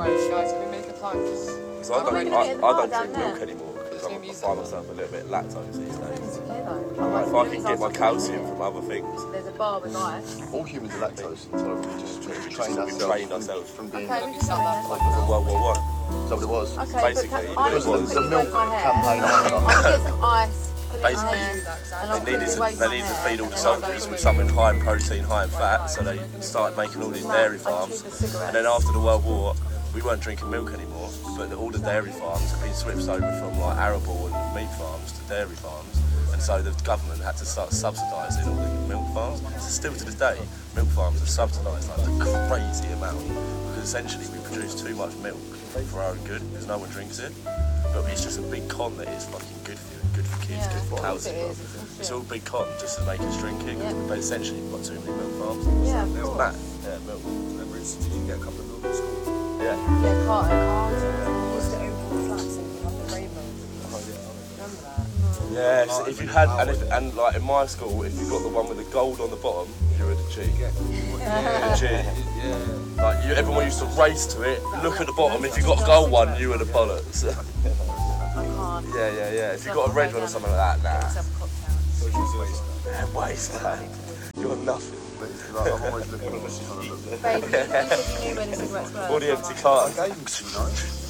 Right, guys, can we make a time? So I don't drink milk anymore because I find myself a little bit lactose these days. If I can get my calcium from other things. There's a bar with ice. All humans are lactose intolerant. We just trained ourselves from being Okay, we can World War I. Is that what it was? Okay, Basically, but It was the milk campaign. I'll get some ice. Basically, they needed to feed all the soldiers with something high in protein, high in fat, so they started making all these dairy farms. And then after the World War, we weren't drinking milk anymore, but all the dairy farms have been switched over from like arable and meat farms to dairy farms. And so the government had to start subsidising all the milk farms. So still to this day, milk farms are subsidised like a crazy amount because essentially we produce too much milk for our own good because no one drinks it. But it's just a big con that it's fucking good for you, good for kids, good for calcium. It's all big con just to make us drink it. But essentially we've got too many milk farms. Yeah, It's mad. Yeah, milk. Remember, did you get a couple of milk at school? Yeah. Yeah, Carter. We used to open the flats and have the rainbow. Remember that? Yeah, so if you had, and like in my school, if you got the one with the gold on the bottom, you were the G. The G. Yeah. Like everyone used to race to it, look at the bottom, if you got a gold one, you were the bollocks. I can't. Yeah. If you got a red one or something like that, nah. Some cocktails. Yeah, waste, man. You're nothing. But it's like, I'm always looking at this kind of look. Babe, you said you knew when the cigarettes were. All the empty cartons. I gave him 2 nights.